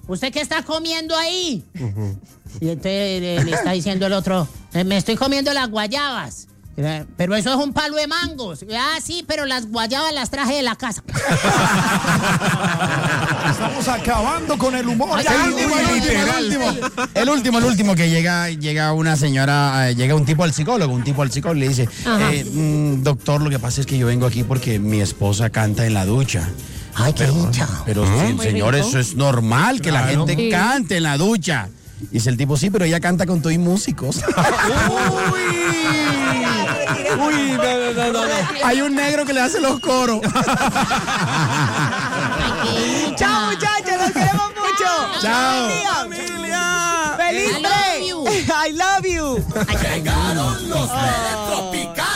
¿usted qué está comiendo ahí? Y entonces le está diciendo el otro, me estoy comiendo las guayabas. Pero eso es un palo de mangos. Ah, sí, pero las guayabas las traje de la casa. Estamos acabando con el humor. El último que llega una señora, llega un tipo al psicólogo y le dice, doctor, lo que pasa es que yo vengo aquí porque mi esposa canta en la ducha. Ay, qué dicha. Pero señor, eso es normal, que la gente cante en la ducha. Dice el tipo, sí, pero ella canta con todos músicos. Uy, no. Hay un negro que le hace los coros. Chao, muchachos, los queremos mucho. Chao. ¡Familia! ¡Feliz I love you. I love you. Llegaron los Tropicales.